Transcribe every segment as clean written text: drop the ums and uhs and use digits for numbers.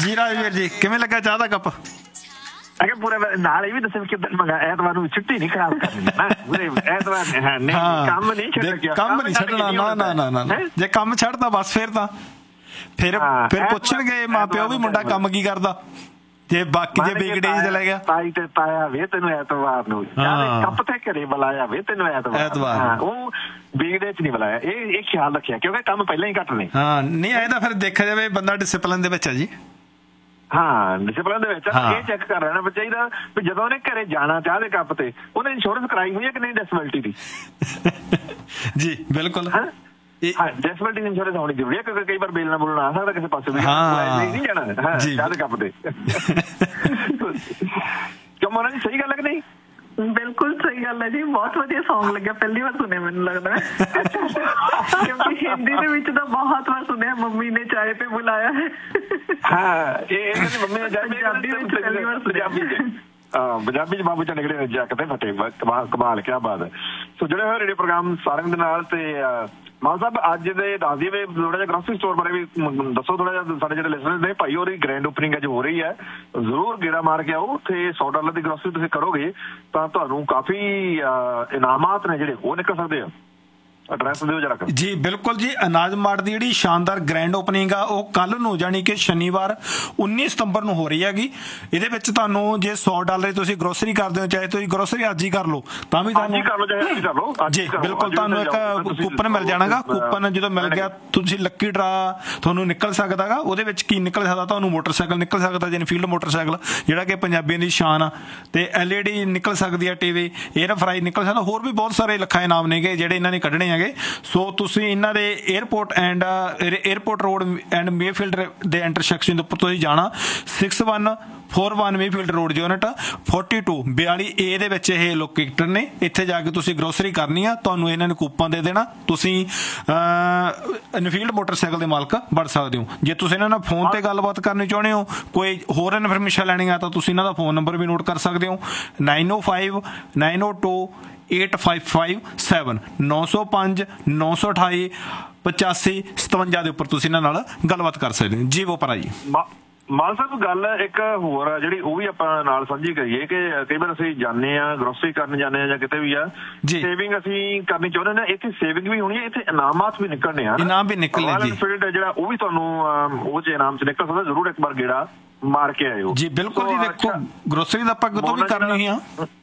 ਜੀ ਰਾਜਵੀਰ ਜੀ, ਕਿਵੇਂ ਲੱਗਾ ਚਾਹ ਦਾ ਕੱਪ? ਅਗੇ ਪੂਰੇ ਨਾਲ ਇਹ ਵੀ ਦੱਸਿਆ ਕਿ ਐਤਵਾਰ ਨੂੰ ਛੁੱਟੀ ਨਹੀਂ ਖਰਾਬ ਕਰਨੀ ਨਾ, ਪੂਰੇ ਐਤਵਾਰ ਨਹੀਂ ਕੰਮ ਨਹੀਂ ਛੱਡਣਾ, ਕੰਮ ਨਹੀਂ ਛੱਡਣਾ। ਨਾ ਜੇ ਕੰਮ ਛੱਡਦਾ ਬਸ ਫਿਰ ਪੁੱਛਣਗੇ ਮਾਂ ਪਿਓ ਵੀ ਮੁੰਡਾ ਕੰਮ ਕੀ ਕਰਦਾ, ਜੇ ਬਾਕੀ ਜੇ ਵਿਗੜੇ ਚ ਚਲਾ ਗਿਆ। ਤਾਈ ਤੇ ਤਾਇਆ ਵੇ ਤੈਨੂੰ ਐਤਵਾਰ ਨੂੰ ਕੱਪ ਤੇ ਘਰੇ ਬੁਲਾਇਆ ਵੇ ਤੈਨੂੰ ਐਤਵਾਰ, ਉਹ ਵਿਗੜੇ ਚ ਨਹੀਂ ਬੁਲਾਇਆ। ਇਹ ਖਿਆਲ ਰੱਖਿਆ ਕਿਉਂਕਿ ਕੰਮ ਪਹਿਲਾਂ ਹੀ ਘੱਟ ਨੇ। ਹਾਂ ਨਹੀਂ ਇਹ ਤਾਂ ਫਿਰ ਦੇਖਿਆ ਜਾਵੇ ਬੰਦਾ ਡਿਸਿਪਲਿਨ ਦੇ ਵਿੱਚ ਹੈ ਜੀ। ਹਾਂ ਡਿਸਿਪਲਿਨ ਦੇ ਵਿੱਚ ਇਹ ਚੈੱਕ ਕਰ ਲੈਣਾ ਚਾਹੀਦਾ ਵੀ ਜਦੋਂ ਉਹਨੇ ਘਰੇ ਜਾਣਾ ਚਾਹ ਦੇ ਕੱਪ ਤੇ ਉਹਨੇ ਇੰਸ਼ੋਰੈਂਸ ਕਰਾਈ ਹੋਈ ਹੈ ਕਿ ਨਹੀਂ ਡਿਸੇਬਿਲਟੀ ਦੀ। ਜੀ ਬਿਲਕੁਲ ਹਾਂ ਡਿਸੇਬਿਲਟੀ ਇੰਸ਼ੋਰੈਂਸ ਹੋਣੀ ਜ਼ਰੂਰੀ ਹੈ ਕਿਉਂਕਿ ਕਈ ਵਾਰ ਬੇਲ ਨਾ ਬੋਲਣਾ ਆ ਸਕਦਾ ਕਿਸੇ ਪਾਸੇ ਵੀ ਨਹੀਂ ਜਾਣਾ ਚਾਹ ਦੇ ਕੱਪ ਤੇ। ਕਿਉਂ ਮੋਨਾ ਜੀ ਸਹੀ ਗੱਲ ਹੈ ਕਿ ਨਹੀਂ? ਬਿਲਕੁਲ ਸਹੀ ਗੱਲ ਹੈ ਜੀ, ਬਹੁਤ ਵਧੀਆ ਸੌਂਗ ਲੱਗਿਆ, ਪਹਿਲੀ ਵਾਰ ਸੁਣਿਆ ਮੈਨੂੰ ਲੱਗਦਾ ਕਿਉਂਕਿ ਹਿੰਦੀ ਦੇ ਵਿੱਚ ਤਾਂ ਬਹੁਤ ਵਾਰ ਸੁਣਿਆ ਮੰਮੀ ਨੇ ਚਾਏ ਤੇ ਬੁਲਾਇਆ ਹੈ। ਹਾਂ ਇਹ ਮੰਮੀ ਨੇ ਪੰਜਾਬੀ ਵਿੱਚ ਪਹਿਲੀ ਵਾਰ ਪੰਜਾਬੀ ਚ ਬਾਬੂ ਚੰਨ ਨਿਕਲੇ ਜੱਕ ਤੇ ਫਟੇ ਕਮਾਲ ਕਿਆ ਬਾਤ ਹੈ। ਸੋ ਜਿਹੜੇ ਹੋਏ ਰੇਡੀਓ ਪ੍ਰੋਗਰਾਮ ਸਾਰਿਆਂ ਦੇ ਨਾਲ ਤੇ ਮਾਨ ਸਾਹਿਬ ਅੱਜ ਦੇ ਦੱਸ ਦਈਏ ਵੀ ਥੋੜਾ ਜਿਹਾ ਗ੍ਰੋਸਰੀ ਸਟੋਰ ਬਾਰੇ ਵੀ ਦੱਸੋ ਥੋੜਾ ਜਿਹਾ। ਸਾਡੇ ਜਿਹੜੇ ਲਿਸਨਰਸ ਨੇ ਭਾਈ ਉਹਦੀ ਗ੍ਰੈਂਡ ਓਪਨਿੰਗ ਅੱਜ ਹੋ ਰਹੀ ਹੈ, ਜ਼ਰੂਰ ਗੇੜਾ ਮਾਰ ਕੇ ਆਓ। ਉੱਥੇ $100 ਦੀ ਗ੍ਰੋਸਰੀ ਤੁਸੀਂ ਕਰੋਗੇ ਤਾਂ ਤੁਹਾਨੂੰ ਕਾਫੀ ਇਨਾਮਾਤ ਨੇ ਜਿਹੜੇ ਉਹ ਨਿਕਲ ਸਕਦੇ ਆ। ਐਡਰੈਸ ਦਿਓ ਜਰਾ। ਜੀ ਬਿਲਕੁਲ ਜੀ, ਅਨਾਜ ਮਾਰਟ ਦੀ ਜਿਹੜੀ ਸ਼ਾਨਦਾਰ ਗ੍ਰੈਂਡ ਓਪਨਿੰਗ ਆ ਉਹ ਕੱਲ ਨੂੰ ਯਾਨੀ ਕਿ ਸ਼ਨੀਵਾਰ 19 ਸਤੰਬਰ ਨੂੰ ਹੋ ਰਹੀ ਹੈਗੀ। ਇਹਦੇ ਵਿੱਚ ਤੁਹਾਨੂੰ ਜੇ $100 ਦੀ ਤੁਸੀਂ ਗਰੋਸਰੀ ਕਰਦੇ ਹੋ, ਚਾਹੇ ਤੁਸੀਂ ਗਰੋਸਰੀ ਅੱਜ ਹੀ ਕਰ ਲਓ ਤਾਂ ਵੀ ਤੁਹਾਨੂੰ ਜੀ ਬਿਲਕੁਲ ਤੁਹਾਨੂੰ ਇੱਕ ਕੂਪਨ ਮਿਲ ਜਾਣਾਗਾ। ਕੂਪਨ ਜਦੋਂ ਮਿਲ ਗਿਆ ਤੁਸੀਂ ਲੱਕੀ ਡਰਾ ਤੁਹਾਨੂੰ ਨਿਕਲ ਸਕਦਾ ਗਾ। ਉਹਦੇ ਵਿੱਚ ਕੀ ਨਿਕਲ ਸਕਦਾ? ਤੁਹਾਨੂੰ ਮੋਟਰਸਾਈਕਲ ਨਿਕਲ ਸਕਦਾ, ਇਨਫੀਲਡ ਮੋਟਰਸਾਈਕਲ ਜਿਹੜਾ ਕਿ ਪੰਜਾਬੀਆਂ ਦੀ ਸ਼ਾਨ ਆ, ਤੇ LED ਨਿਕਲ ਸਕਦੀ ਆ, ਟੀਵੀ, 에ਅਰ ਫਰਾਈ ਨਿਕਲ ਸਕਦਾ, ਹੋਰ ਵੀ ਬਹੁਤ ਸਾਰੇ ਲੱਖਾਂ ਇਨਾਮ ਨੇਗੇ ਜਿਹੜੇ ਇਹਨਾਂ ਨੇ ਕੱਢਣੇ ਹੈਗੇ। ਸੋ ਤੁਸੀਂ ਇਹਨਾਂ ਦੇ ਏਅਰਪੋਰਟ ਰੋਡ ਐਂਡ ਮੇਫੀਲਡ ਦੇ ਇੰਟਰਸੈਕਸ਼ਨ ਦੇ ਉੱਪਰ ਤੁਸੀਂ ਜਾਣਾ। 6141 ਮੇਫੀਲਡ ਰੋਡ ਯੂਨਿਟ 4242A ਦੇ ਵਿੱਚ ਇਹ ਲੋਕੇਟਡ ਨੇ। ਇੱਥੇ ਜਾ ਕੇ ਤੁਸੀਂ ਗਰੋਸਰੀ ਕਰਨੀ ਆ, ਤੁਹਾਨੂੰ ਇਹਨਾਂ ਨੇ ਕੂਪਨ ਦੇ ਦੇਣਾ, ਤੁਸੀਂ ਇਨਫੀਲਡ ਮੋਟਰਸਾਈਕਲ ਦੇ ਮਾਲਕ ਬਣ ਸਕਦੇ ਹੋ। ਜੇ ਤੁਸੀਂ ਇਹਨਾਂ ਨਾਲ ਫੋਨ ਤੇ ਗੱਲਬਾਤ ਕਰਨੀ ਚਾਹੁੰਦੇ ਹੋ, ਕੋਈ ਹੋਰ ਇਨਫੋਰਮੇਸ਼ਨ ਲੈਣੀ ਆ, ਤਾਂ ਤੁਸੀਂ ਇਹਨਾਂ ਦਾ ਫੋਨ ਨੰਬਰ ਵੀ ਨੋਟ ਕਰ ਸਕਦੇ ਹੋ। 9059028557 905 928 8557 ਦੇ ਉੱਪਰ ਤੁਸੀਂ ਇਹਨਾਂ ਨਾਲ ਗੱਲਬਾਤ ਕਰ ਸਕਦੇ ਹੋ। ਜੀ ਉਹ ਭਰਾ ਜੀ ਮਾਨ ਸਾਹਿਬ ਗੱਲ ਇੱਕ ਹੋਰ ਆ ਜਿਹੜੀ ਉਹ ਵੀ ਆਪਾਂ ਨਾਲ ਸਾਂਝੀ ਕਰੀਏ ਕਿ ਕਈ ਵਾਰ ਅਸੀਂ ਜਾਂਦੇ ਆ ਗਰੋਸਰੀ ਕਰਨ ਜਾਂਦੇ ਆ ਜਾਂ ਕਿਤੇ ਵੀ ਆ, ਸੇਵਿੰਗ ਅਸੀਂ ਕਰਨੀ ਚਾਹੁੰਦੇ ਨੇ। ਇੱਥੇ ਸੇਵਿੰਗ ਵੀ ਹੋਣੀ ਹੈ, ਇੱਥੇ ਇਨਾਮਾਤ ਵੀ ਨਿਕਲਣੇ ਆ, ਇਨਾਮ ਵੀ ਨਿਕਲਣੇ ਜੀ। ਜਿਹੜਾ ਉਹ ਵੀ ਤੁਹਾਨੂੰ ਉਹ ਚ ਇਨਾਮ ਚ ਨਿਕਲ ਸਕਦਾ। ਜ਼ਰੂਰ ਇੱਕ ਵਾਰ ਗੇੜਾ ਮਾਰ ਕੇ ਆਇਓ। ਜੀ ਬਿਲਕੁਲ ਜੀ, ਦੇਖੋ ਗਰੋਸਰੀ ਦਾ ਆਪਾਂ ਕਦੋਂ ਵੀ ਕਰਨੀ ਹੋਈ ਆ।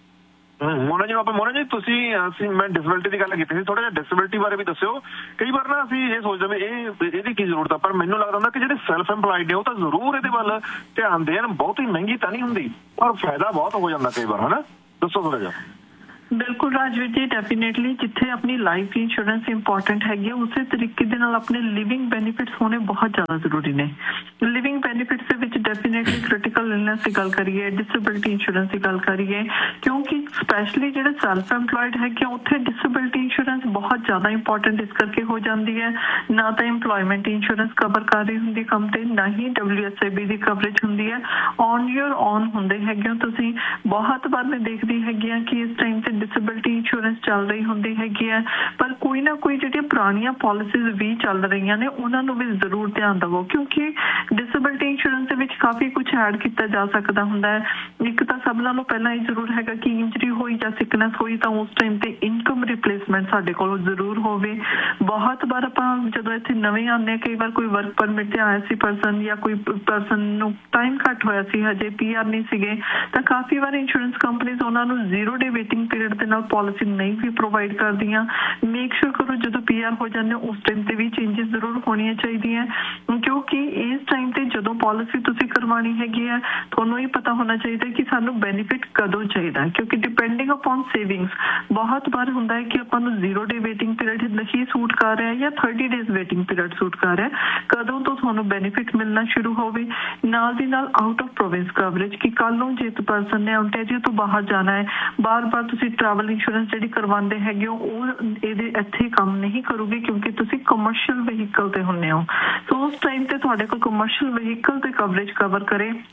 ਮੋਨਾ ਜੀ ਤੁਸੀਂ ਮੈਂ ਡਿਸੇਬਿਲਟੀ ਦੀ ਗੱਲ ਕੀਤੀ ਸੀ, ਥੋੜਾ ਜਿਹਾ ਡਿਸੇਬਿਲਟੀ ਬਾਰੇ ਵੀ ਦੱਸਿਓ। ਕਈ ਵਾਰ ਨਾ ਅਸੀਂ ਇਹ ਸੋਚਦੇ ਵੀ ਇਹਦੀ ਕੀ ਜ਼ਰੂਰਤ ਆ, ਪਰ ਮੈਨੂੰ ਲੱਗਦਾ ਹੁੰਦਾ ਕਿ ਜਿਹੜੇ ਸੈਲਫ ਇੰਪਲਾਇਡ ਨੇ ਉਹ ਤਾਂ ਜ਼ਰੂਰ ਇਹਦੇ ਵੱਲ ਧਿਆਨ ਦੇਣ। ਬਹੁਤੀ ਮਹਿੰਗੀ ਤਾਂ ਨਹੀਂ ਹੁੰਦੀ ਪਰ ਫਾਇਦਾ ਬਹੁਤ ਹੋ ਜਾਂਦਾ ਕਈ ਵਾਰ, ਹਨਾ? ਦੱਸੋ ਥੋੜਾ ਜਿਹਾ। ਬਿਲਕੁਲ ਰਾਜਵੀਰ ਜੀ, ਡੈਫੀਨੇਟਲੀ ਜਿੱਥੇ ਆਪਣੀ ਲਾਈਫ ਇੰਸ਼ੋਰੈਂਸ ਇੰਪੋਰਟੈਂਟ ਹੈਗੀ ਹੈ, ਉਸੇ ਤਰੀਕੇ ਦੇ ਨਾਲ ਆਪਣੇ ਲਿਵਿੰਗ ਬੈਨੀਫਿਟਸ ਹੋਣੇ ਬਹੁਤ ਜ਼ਿਆਦਾ ਜ਼ਰੂਰੀ ਨੇ। ਲਿਵਿੰਗ ਬੈਨੀਫਿਟਸ ਦੇ ਵਿੱਚ ਡੈਫੀਨੇਟਲੀ ਕ੍ਰਿਟੀਕਲ ਇਲਨੈਸ ਦੀ ਗੱਲ ਕਰੀਏ, ਡਿਸੇਬਿਲਟੀ ਇੰਸ਼ੋਰੈਂਸ ਦੀ ਗੱਲ ਕਰੀਏ, ਕਿਉਂਕਿ ਸਪੈਸ਼ਲੀ ਜਿਹੜੇ ਸੈਲਫ ਐਮਪਲੋਇਡ ਹੈਗੇ ਉੱਥੇ ਡਿਸੇਬਿਲਟੀ ਇੰਸ਼ੋਰੈਂਸ ਬਹੁਤ ਜ਼ਿਆਦਾ ਇੰਪੋਰਟੈਂਟ ਇਸ ਕਰਕੇ ਹੋ ਜਾਂਦੀ ਹੈ। ਨਾ ਤਾਂ ਇੰਪਲੋਇਮੈਂਟ ਇੰਸ਼ੋਰੈਂਸ ਕਵਰ ਕਰ ਰਹੀ ਹੁੰਦੀ ਕੰਮ ਤੇ, ਨਾ ਹੀ WSIB ਦੀ ਕਵਰੇਜ ਹੁੰਦੀ ਹੈ। ਔਨ ਯੂਰ ਔਨ ਹੁੰਦੇ ਹੈਗੇ ਤੁਸੀਂ। ਬਹੁਤ ਵਾਰ ਮੈਂ ਦੇਖਦੀ ਹੈਗੀ ਹਾਂ ਕਿ ਇਸ ਟਾਈਮ ਤੇ ਡਿਸੇਬਿਲਟੀ ਇੰਸ਼ੋਰੈਂਸ ਚੱਲ ਰਹੀ ਹੁੰਦੀ ਹੈਗੀ ਹੈ, ਪਰ ਕੋਈ ਨਾ ਕੋਈ ਜਿਹੜੀਆਂ ਪੁਰਾਣੀਆਂ ਪਾਲਿਸੀਜ਼ ਵੀ ਚੱਲ ਰਹੀਆਂ ਨੇ ਉਹਨਾਂ ਨੂੰ ਵੀ ਜ਼ਰੂਰ ਧਿਆਨ ਦੇਵੋ, ਕਿਉਂਕਿ ਡਿਸੇਬਿਲਟੀ ਇੰਸ਼ੋਰੈਂਸ ਦੇ ਵਿੱਚ ਕਾਫੀ ਕੁਝ ਐਡ ਕੀਤਾ ਜਾ ਸਕਦਾ ਹੁੰਦਾ ਹੈ। ਇੱਕ ਤਾਂ ਸਭ ਨਾਲੋਂ ਪਹਿਲਾਂ ਇਹ ਜ਼ਰੂਰ ਹੈਗਾ ਕਿ ਇੰਜਰੀ ਹੋਈ ਜਾਂ ਸਿਕਨੈਸ ਹੋਈ ਤਾਂ ਉਸ ਟਾਈਮ ਤੇ ਇਨਕਮ ਰਿਪਲੇਸਮੈਂਟ ਸਾਡੇ ਕੋਲ ਜ਼ਰੂਰ ਹੋਵੇ। ਬਹੁਤ ਵਾਰ ਆਪਾਂ ਜਦੋਂ ਇੱਥੇ ਨਵੇਂ ਆਉਂਦੇ ਹਾਂ, ਕਈ ਵਾਰ ਕੋਈ ਵਰਕ ਪਰਮਿਟ ਤੇ ਆਇਆ ਸੀ ਪਰਸਨ, ਜਾਂ ਕੋਈ ਪਰਸਨ ਨੂੰ ਟਾਈਮ ਘੱਟ ਹੋਇਆ ਸੀ, ਹਜੇ PR ਨਹੀਂ ਸੀਗੇ, ਤਾਂ ਕਾਫੀ ਵਾਰ ਇੰਸ਼ੋਰੈਂਸ ਕੰਪਨੀਜ਼ ਉਹਨਾਂ ਨੂੰ 0 ਡੇ ਵੇਟਿੰਗ ਪੀਰੀਅਡ ਦੇ ਨਾਲ ਪਾਲਿਸੀ ਨਹੀਂ ਵੀ ਪ੍ਰੋਵਾਈਡ ਕਰਦੀਆਂ। ਮੇਕ ਸ਼ੋਰ ਕਰੋ ਜਦੋਂ PR ਹੋ ਜਾਂਦੇ ਉਸ ਟਾਈਮ ਤੇ ਵੀ ਚੇਂਜਸ ਜ਼ਰੂਰ ਹੋਣੀਆਂ ਚਾਹੀਦੀਆਂ, ਕਿਉਂਕਿ ਇਸ ਟਾਈਮ ਤੇ ਜਦੋਂ ਪਾਲਿਸੀ ਤੁਸੀਂ ਕਰਵਾਉਣੀ ਹੈਗੀ ਹੈ ਤੁਹਾਨੂੰ ਇਹ ਪਤਾ ਹੋਣਾ ਚਾਹੀਦਾ ਕਿ ਸਾਨੂੰ ਬੈਨੀਫਿਟ ਕਦੋਂ ਚਾਹੀਦਾ, ਕਿਉਂਕਿ ਡਿਪੈਂਡਿੰਗ ਅਪਨ ਸੇਵਿੰਗਸ ਬਹੁਤ ਵਾਰ ਹੁੰਦਾ ਹੈ ਕਿ ਆਪਾਂ ਨੂੰ 0 ਡੇ ਵੇਟਿੰਗ ਪੀਰੀਅਡ ਨਹੀਂ ਸੂਟ ਕਰ ਰਿਹਾ ਜਾਂ 30 ਡੇਜ਼ ਵੇਟਿੰਗ ਪੀਰੀਅਡ ਸੂਟ ਕਰ ਰਿਹਾ, ਕਦੋਂ ਤੋਂ ਤੁਹਾਨੂੰ ਬੈਨੀਫਿਟ ਮਿਲਣਾ ਸ਼ੁਰੂ ਹੋਵੇ। ਨਾਲ ਦੀ ਨਾਲ ਆਊਟ ਆਫ ਪ੍ਰੋਵਿੰਸ ਕਵਰੇਜ, ਕਿ ਕੱਲ ਨੂੰ ਜੇ ਪਰਸਨ ਨੇ ਓਨਟਾਰੀਓ ਤੋਂ ਬਾਹਰ ਜਾਣਾ ਹੈ, ਬਾਰ-ਬਾਰ ਤੁਸੀਂ ਟਰੈਵਲ ਇੰਸ਼ੋਰੈਂਸ ਜਿਹੜੀ ਕਰਵਾਉਂਦੇ ਹੈਗੇ ਹੋ ਉਹ ਇਹਦੇ ਇੱਥੇ ਕੰਮ ਨਹੀਂ ਕਰੂਗੀ, ਕਿਉਂਕਿ ਤੁਸੀਂ ਕਮਰਸ਼ੀਅਲ ਵਹੀਕਲ ਤੇ ਹੁੰਦੇ ਹੋ। ਸੋ ਉਸ ਟਾਈਮ ਤੇ ਤੁਹਾਡੇ ਕੋਲ ਕਮਰਸ਼ੀਅਲ ਵਹੀਕਲ ਤੇ ਕਵਰੇਜ ਕਵਰ ਕਰੇ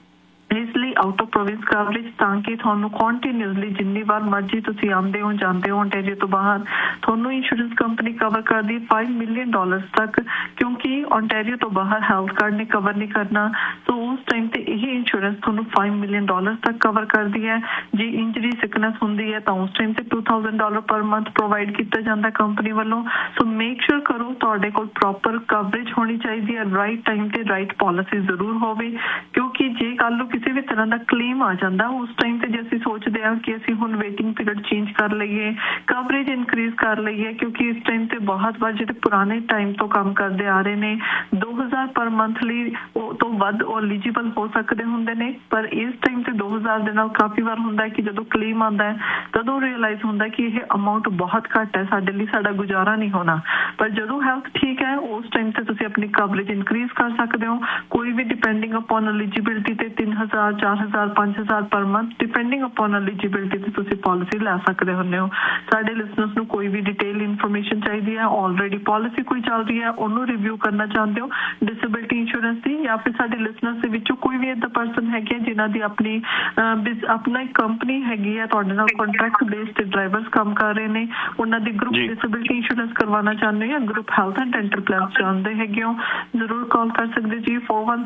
ਇਸ ਲਈ ਆਊਟ ਆਫ ਪ੍ਰੋਵਿੰਸ ਕਵਰੇਜ ਤਾਂ ਕਿ ਤੁਹਾਨੂੰ ਕੰਟੀਨਿਊਸਲੀ ਜਿੰਨੀ ਵਾਰ ਮਰਜ਼ੀ ਤੁਸੀਂ ਆਉਂਦੇ ਹੋ ਜਾਂਦੇ ਹੋ ontario ਤੋਂ ਬਾਹਰ ਤੁਹਾਨੂੰ ਇੰਸ਼ੋਰੈਂਸ ਕੰਪਨੀ ਕਵਰ ਕਰਦੀ ਹੈ $5 ਮਿਲੀਅਨ ਤੱਕ ਕਿਉਂਕਿ ontario ਤੋਂ ਬਾਹਰ ਹੈਲਥ ਕਾਰਡ ਨੇ ਕਵਰ ਨਹੀਂ ਕਰਨਾ ਸੋ ਉਸ ਟਾਈਮ ਤੇ ਇਹ ਇੰਸ਼ੋਰੈਂਸ ਤੁਹਾਨੂੰ $5 ਮਿਲੀਅਨ ਤੱਕ ਕਵਰ ਕਰਦੀ ਹੈ ਜੇ ਇੰਜਰੀ ਸਿਕਨੈਸ ਹੁੰਦੀ ਹੈ ਤਾਂ ਉਸ ਟਾਈਮ ਤੇ $2,000 ਪਰ ਮੰਥ ਪ੍ਰੋਵਾਈਡ ਕੀਤਾ ਜਾਂਦਾ ਕੰਪਨੀ ਵੱਲੋਂ ਸੋ ਮੇਕ ਸ਼ੋਰ ਕਰੋ ਤੁਹਾਡੇ ਕੋਲ ਪ੍ਰੋਪਰ ਕਵਰੇਜ ਹੋਣੀ ਚਾਹੀਦੀ ਹੈ ਰਾਈਟ ਟਾਈਮ ਤੇ ਰਾਈਟ ਪਾਲਿਸੀ ਜ਼ਰੂਰ ਹੋਵੇ ਕਿਉਂਕਿ ਜੇ ਕੱਲ ਨੂੰ ਕਿਸੇ ਵੀ ਤਰ੍ਹਾਂ ਦਾ ਕਲੇਮ ਆ ਜਾਂਦਾ ਉਸ ਟਾਈਮ ਤੇ ਜੇ ਅਸੀਂ ਸੋਚਦੇ ਹਾਂ ਕਿ ਅਸੀਂ ਹੁਣ ਵੇਟਿੰਗ ਪੀਰੀਅਡ ਚੇਂਜ ਕਰ ਲਈਏ ਕਵਰੇਜ ਇਨਕਰੀਜ਼ ਕਰ ਲਈਏ ਕਿਉਂਕਿ ਇਸ ਟਾਈਮ ਤੇ ਬਹੁਤ ਵਾਰ ਜਿਹੜੇ ਪੁਰਾਣੇ ਟਾਈਮ ਤੋਂ ਕੰਮ ਕਰਦੇ ਆ ਰਹੇ ਨੇ 2000 ਪਰ ਮੰਥਲੀ ਤੋਂ ਵੱਧ ਉਹ ਐਲੀਜੀਬਲ ਹੋ ਸਕਦੇ ਹੁੰਦੇ ਨੇ ਪਰ ਇਸ ਟਾਈਮ ਤੇ 2000 ਦੇ ਨਾਲ ਕਾਫੀ ਵਾਰ ਹੁੰਦਾ ਹੈ ਕਿ ਜਦੋਂ ਕਲੇਮ ਆਉਂਦਾ ਹੈ ਤਦੋਂ ਰਿਅਲਾਈਜ਼ ਹੁੰਦਾ ਕਿ ਇਹ ਅਮਾਉਂਟ ਬਹੁਤ ਘੱਟ ਹੈ ਸਾਡੇ ਲਈ ਸਾਡਾ ਗੁਜ਼ਾਰਾ ਨਹੀਂ ਹੋਣਾ ਪਰ ਜਦੋਂ ਹੈਲਥ ਠੀਕ ਹੈ ਉਸ ਟਾਈਮ ਤੇ ਤੁਸੀਂ ਆਪਣੀ ਕਵਰੇਜ ਇਨਕਰੀਜ਼ ਕਰ ਸਕਦੇ ਹੋ ਕੋਈ ਵੀ ਡਿਪੈਂਡਿੰਗ ਅਪਨ ਐਲੀਜੀਬਿਲਟੀ ਤੇ 3000 4000 5000 per month depending upon eligibility ਤੇ ਤੁਸੀਂ ਪਾਲਿਸੀ ਲੈ ਸਕਦੇ ਹੁੰਦੇ ਹੋ ਸਾਡੇ ਲਿਸਨਰਸ ਨੂੰ ਕੋਈ ਵੀ ਡਿਟੇਲ ਇਨਫੋਰਮੇਸ਼ਨ ਚਾਹੀਦੀ ਹੈ ਆਲਰੇਡੀ ਪਾਲਿਸੀ ਕੋਈ ਚੱਲ ਰਹੀ ਹੈ ਉਹਨੂੰ ਰਿਵਿਊ ਕਰਨਾ ਚਾਹੁੰਦੇ ਹੋ ਡਿਸੇਬਿਲਟੀ ਇੰਸ਼ੋਰੈਂਸ ਦੀ ਜਾਂ ਫਿਰ ਸਾਡੇ ਲਿਸਨਰਸ ਦੇ ਵਿੱਚੋਂ ਕੋਈ ਵੀ ਇਦਾਂ ਪਰਸਨ ਹੈਗੇ ਜਿਨ੍ਹਾਂ ਦੀ ਆਪਣੀ ਆਪਣਾ ਇੱਕ ਕੰਪਨੀ ਹੈਗੀ ਹੈ ਤੁਹਾਡੇ ਨਾਲ ਕੰਟਰੈਕਟ ਬੇਸ ਤੇ ਡਰਾਈਵਰਸ ਕੰਮ ਕਰ ਰਹੇ ਨੇ ਉਹਨਾਂ ਦੀ ਗਰੁੱਪ ਡਿਸੇਬਿਲਟੀ ਇੰਸ਼ੋਰੈਂਸ ਕਰਵਾਉਣਾ ਚਾਹੁੰਦੇ ਹੋ ਜਾਂ group health and dental plan ਚਾਹੁੰਦੇ ਹੈਗੇ ਹੋ ਜ਼ਰੂਰ ਕਾਲ ਕਰ ਸਕਦੇ ਜੀ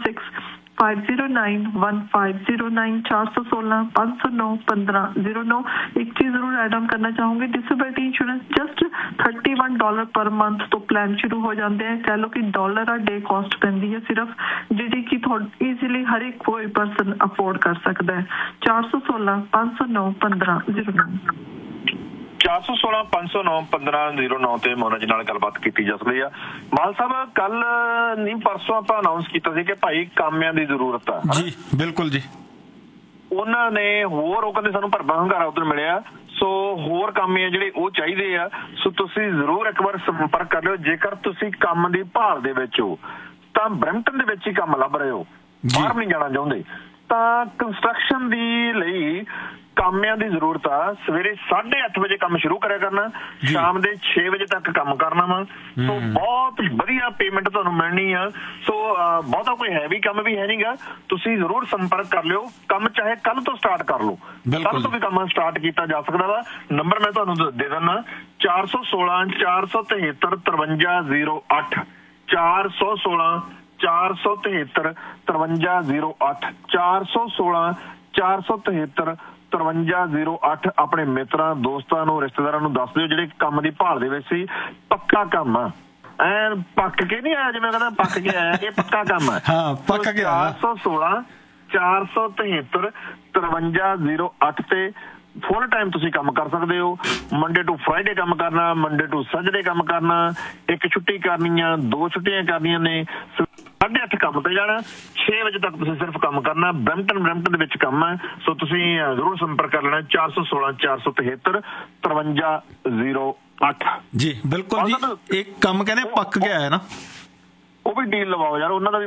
416-509-1509 416-509-1509 ਇੱਕ ਚੀਜ਼ ਜ਼ਰੂਰ ਐਡ ਆਨ ਕਰਨਾ ਚਾਹੂੰਗੀ disability insurance just $31 per month ਤੋਂ ਪਲਾਨ ਸ਼ੁਰੂ ਹੋ ਜਾਂਦੇ ਹੈ ਕਹਿ ਲਓ ਕਿ $1 ਆ ਡੇ ਕਾਸਟ ਪੈਂਦੀ ਹੈ ਸਿਰਫ ਜਿਹੜੀ ਕਿ ਈਜ਼ੀਲੀ ਹਰ ਇੱਕ ਕੋਈ ਪਰਸਨ ਅਫੋਰਡ ਕਰ ਸਕਦਾ ਹੈ 416-509-1509 416-509-1509 ਤੇ ਮੋਨਜ ਨਾਲ ਗੱਲਬਾਤ ਕੀਤੀ ਜਾ ਸਕਦੀ ਆ ਮਾਲ ਸਾਹਿਬ ਕੱਲ ਨਹੀਂ ਪਰਸੋਂ ਆਪਾਂ ਅਨਾਉਂਸ ਕੀਤਾ ਸੀ ਕਿ ਭਾਈ ਕਾਮਿਆਂ ਦੀ ਜ਼ਰੂਰਤ ਆ ਜੀ ਬਿਲਕੁਲ ਜੀ ਉਹਨਾਂ ਨੇ ਹੋਰ ਉਹ ਕਹਿੰਦੇ ਸਾਨੂੰ ਭਰਵਾਂ ਹੰਗਾਰਾ ਉਧਰ ਮਿਲਿਆ ਸੋ ਹੋਰ ਕੰਮ ਜਿਹੜੇ ਉਹ ਚਾਹੀਦੇ ਆ ਸੋ ਤੁਸੀਂ ਜ਼ਰੂਰ ਇੱਕ ਵਾਰ ਸੰਪਰਕ ਕਰ ਲਿਓ ਜੇਕਰ ਤੁਸੀਂ ਕੰਮ ਦੀ ਭਾਲ ਦੇ ਵਿੱਚ ਹੋ ਤਾਂ ਬਰੈਂਪਟਨ ਦੇ ਵਿੱਚ ਹੀ ਕੰਮ ਲੱਭ ਰਹੇ ਹੋ ਬਾਹਰ ਨਹੀਂ ਜਾਣਾ ਚਾਹੁੰਦੇ ਤਾਂ ਕੰਸਟਰਕਸ਼ਨ ਦੀ ਲਈ ਕਾਮਿਆਂ ਦੀ ਜ਼ਰੂਰਤ ਆ ਸਵੇਰੇ 8:30 ਵਜੇ ਕੰਮ ਸ਼ੁਰੂ ਕਰਿਆ ਕਰਨਾ ਸ਼ਾਮ ਦੇ 6 ਵਜੇ ਤੱਕ ਕੰਮ ਕਰਨਾ ਵਾ ਸੋ ਬਹੁਤ ਵਧੀਆ ਪੇਮੈਂਟ ਤੁਹਾਨੂੰ ਮਿਲਣੀ ਆ ਸੋ ਬਹੁਤਾ ਕੋਈ ਹੈਵੀ ਕੰਮ ਵੀ ਹੈ ਨਹੀਂਗਾ ਤੁਸੀਂ ਜ਼ਰੂਰ ਸੰਪਰਕ ਕਰ ਲਿਓ ਕੰਮ ਚਾਹੇ ਕੱਲ ਤੋਂ ਸਟਾਰਟ ਕਰ ਲਓ ਕੱਲ ਤੋਂ ਵੀ ਕੰਮ ਸਟਾਰਟ ਕੀਤਾ ਜਾ ਸਕਦਾ ਵਾ ਨੰਬਰ ਮੈਂ ਤੁਹਾਨੂੰ ਦੇ ਦਿੰਦਾ 416-473-5308 416-473-5308 416-473-5308 ਆਪਣੇ ਮਿੱਤਰਾਂ ਦੋਸਤਾਂ ਨੂੰ ਰਿਸ਼ਤੇਦਾਰਾਂ ਨੂੰ ਦੱਸ ਦਿਓ ਜਿਹੜੇ ਕੰਮ ਦੀ ਭਾਲ ਦੇ ਵਿੱਚ ਸੀ ਪੱਕਾ ਕੰਮ ਆ ਐਨ ਪੱਕ ਕੇ ਨਹੀਂ ਆਇਆ ਜਿਵੇਂ ਕਹਿੰਦਾ ਪੱਕ ਕੇ ਆਇਆ ਇਹ ਪੱਕਾ ਕੰਮ ਆ ਹਾਂ ਪੱਕ ਗਿਆ 416-473-5308 ਤੇ ਫੁੱਲ ਟਾਈਮ ਤੁਸੀਂ ਕੰਮ ਕਰ ਸਕਦੇ ਹੋ ਮੰਡੇ ਟੂ ਫਰਾਈਡੇ ਕੰਮ ਕਰਨਾ ਮੰਡੇ ਟੂ ਸੈਟਰਡੇ ਕੰਮ ਕਰਨਾ ਇੱਕ ਛੁੱਟੀ ਕਰਨੀ ਆ 2 ਛੁੱਟੀਆਂ ਕਰਨੀਆਂ ਨੇ 8:30 ਕੰਮ ਤੇ ਜਾਣਾ 6 ਵਜੇ ਤੱਕ ਤੁਸੀਂ ਸਿਰਫ ਕੰਮ ਕਰਨਾ ਬਰੈਂਪਟਨ ਦੇ ਵਿੱਚ ਕੰਮ ਹੈ ਸੋ ਤੁਸੀਂ ਜ਼ਰੂਰ ਸੰਪਰਕ ਕਰ ਲੈਣਾ 416-473-5308 ਜੀ ਬਿਲਕੁਲ ਜੀ ਇੱਕ ਕੰਮ ਕਹਿੰਦੇ ਪੱਕ ਗਿਆ ਹੈ ਨਾ ਉਹ ਵੀ ਡੀਲ ਲਵਾਓ ਯਾਰ ਉਹਨਾਂ ਦਾ